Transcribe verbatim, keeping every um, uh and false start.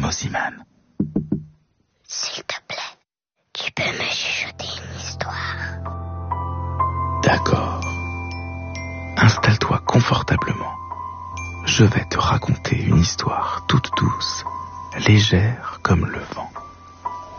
Mosiman. S'il te plaît, tu peux me chuchoter une histoire. D'accord. Installe-toi confortablement. Je vais te raconter une histoire toute douce, légère comme le vent.